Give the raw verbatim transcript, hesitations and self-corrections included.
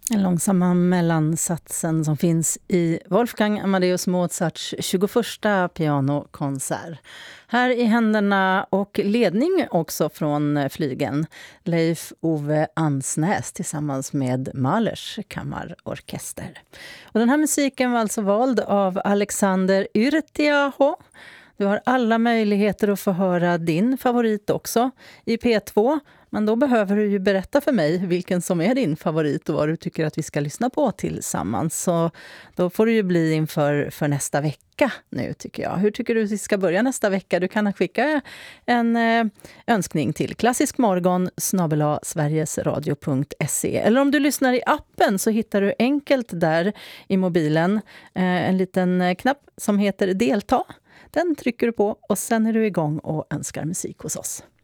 Den långsamma mellansatsen som finns i Wolfgang Amadeus Mozarts tjugoförsta pianokonsert. Här i händerna och ledning också från flygen Leif Ove Ansnäs tillsammans med Mahlers kammarorkester. Och den här musiken var alltså vald av Alexander Yrttiaho. Du har alla möjligheter att få höra din favorit också i P två. Men då behöver du ju berätta för mig vilken som är din favorit och vad du tycker att vi ska lyssna på tillsammans. Så då får det ju bli inför för nästa vecka nu, tycker jag. Hur tycker du att vi ska börja nästa vecka? Du kan skicka en eh, önskning till klassiskmorgon snabel-a sverigesradio punkt se. Eller om du lyssnar i appen så hittar du enkelt där i mobilen eh, en liten knapp som heter delta. Den trycker du på och sen är du igång och önskar musik hos oss.